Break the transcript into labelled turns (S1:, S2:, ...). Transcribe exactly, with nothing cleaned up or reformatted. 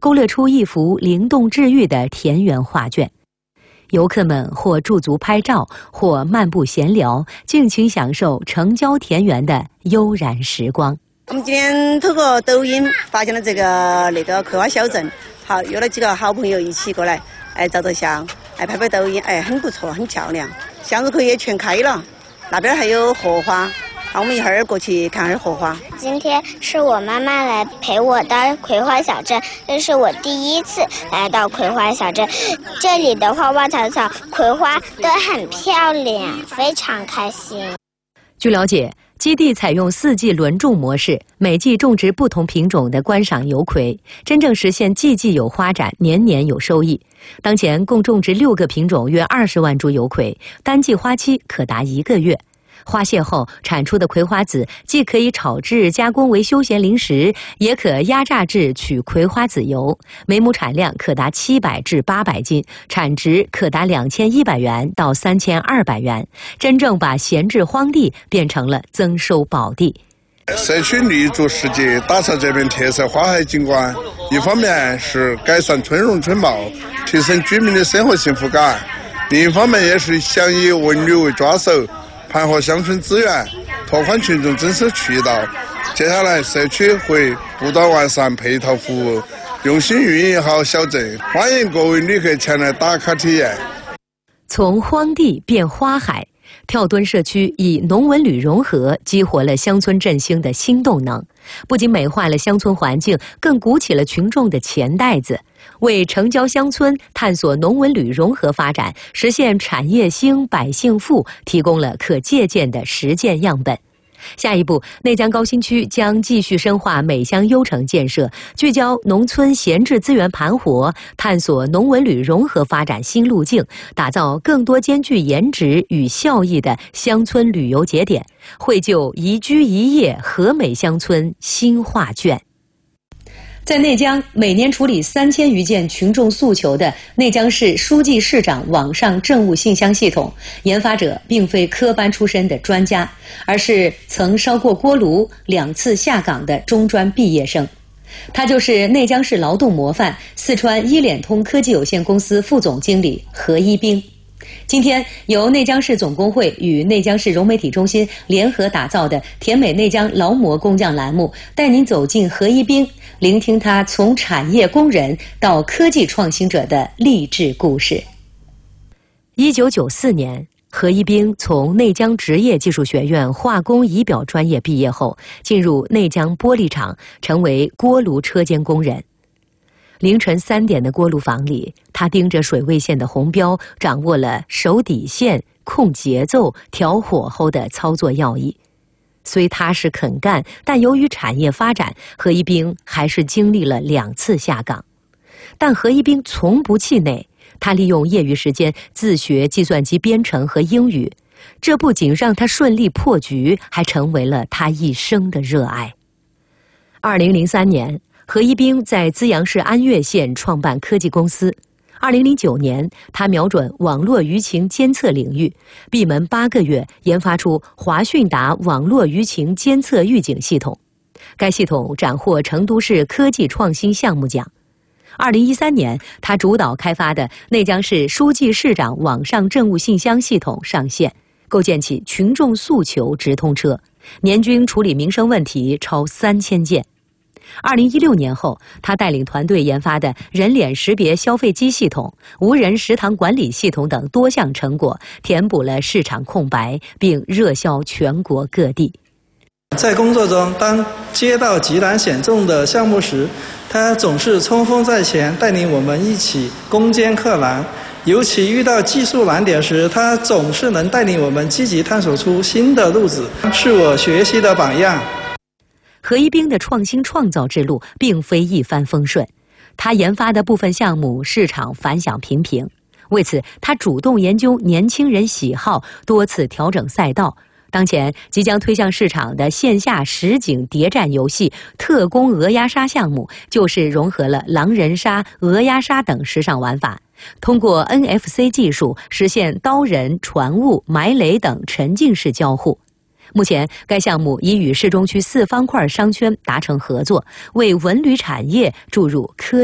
S1: 勾勒出一幅灵动治愈的田园画卷。游客们或驻足拍照，或漫步闲聊，尽情享受城郊田园的悠然时光。
S2: 我们今天透过抖音发现了这个那个葵花小镇，好，约了几个好朋友一起过来，哎，照照相，哎，拍拍抖音，哎，很不错，很漂亮。向日葵也全开了，那边还有荷花。好，我们一会儿过去看下荷花。
S3: 今天是我妈妈来陪我到葵花小镇，这是我第一次来到葵花小镇。这里的花花草草、葵花都很漂亮，非常开心。
S1: 据了解，基地采用四季轮种模式，每季种植不同品种的观赏油葵，真正实现季季有花展，年年有收益。当前共种植六个品种，约二十万株油葵，单季花期可达一个月。花谢后产出的葵花籽既可以炒制加工为休闲零食，也可压榨制取葵花籽油，每亩产量可达七百至八百斤，产值可达两千一百元到三千二百元，真正把闲置荒地变成了增收宝地。
S4: 社区绿筑世界打造这片特色花海景观，一方面是改善村容村貌，提升居民的生活幸福感，另一方面也是想以文旅为抓手，盘活乡村资源，拓宽群众增收渠道。接下来，社区会不断完善配套服务，用心运营好小镇，欢迎各位旅客前来打卡体验。
S1: 从荒地变花海，跳墩社区以农文旅融合，激活了乡村振兴的新动能，不仅美化了乡村环境，更鼓起了群众的钱袋子，为城郊乡村探索农文旅融合发展，实现产业兴、百姓富提供了可借鉴的实践样本。下一步，内江高新区将继续深化美乡优城建设，聚焦农村闲置资源盘活，探索农文旅融合发展新路径，打造更多兼具颜值与效益的乡村旅游节点，绘就宜居宜业和美乡村新画卷。在内江，每年处理三千余件群众诉求的内江市书记市长网上政务信箱系统，研发者并非科班出身的专家，而是曾烧过锅炉、两次下岗的中专毕业生。他就是内江市劳动模范、四川一联通科技有限公司副总经理何一兵。今天，由内江市总工会与内江市融媒体中心联合打造的“甜美内江劳模工匠”栏目，带您走进何一兵，聆听他从产业工人到科技创新者的励志故事。一九九四年，何一兵从内江职业技术学院化工仪表专业毕业后，进入内江玻璃厂，成为锅炉车间工人。凌晨三点的锅炉房里，他盯着水位线的红标，掌握了守底线、控节奏、调火候的操作要义。虽踏实肯干，但由于产业发展，何一兵还是经历了两次下岗。但何一兵从不气馁，他利用业余时间自学计算机编程和英语，这不仅让他顺利破局，还成为了他一生的热爱。二零零三年，何一兵在资阳市安岳县创办科技公司。二零零九年，他瞄准网络舆情监测领域，闭门八个月研发出华讯达网络舆情监测预警系统。该系统斩获成都市科技创新项目奖。二零一三年，他主导开发的内江市书记市长网上政务信箱系统上线，构建起群众诉求直通车，年均处理民生问题超三千件。二零一六年后，他带领团队研发的人脸识别消费机系统、无人食堂管理系统等多项成果，填补了市场空白，并热销全国各地。
S5: 在工作中，当接到极难险重的项目时，他总是冲锋在前，带领我们一起攻坚克难。尤其遇到技术难点时，他总是能带领我们积极探索出新的路子，是我学习的榜样。
S1: 何一兵的创新创造之路并非一帆风顺，他研发的部分项目市场反响平平。为此，他主动研究年轻人喜好，多次调整赛道。当前即将推向市场的线下实景谍战游戏《特工鹅鸭杀》项目，就是融合了狼人杀、鹅鸭杀等时尚玩法，通过 N F C 技术实现刀人、传物、埋雷等沉浸式交互。目前，该项目已与市中区四方块商圈达成合作，为文旅产业注入科